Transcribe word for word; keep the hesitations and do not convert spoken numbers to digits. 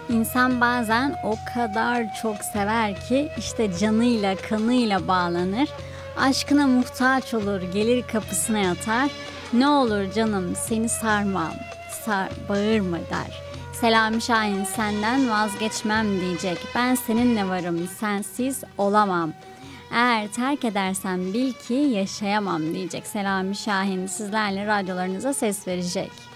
İnsan bazen o kadar çok sever ki işte canıyla kanıyla bağlanır. Aşkına muhtaç olur, gelir kapısına yatar. Ne olur canım seni sarmam, sar, bağırma der. Selami Şahin senden vazgeçmem diyecek. Ben seninle varım, sensiz olamam. Eğer terk edersen bil ki yaşayamam diyecek. Selami Şahin sizlerle radyolarınıza ses verecek.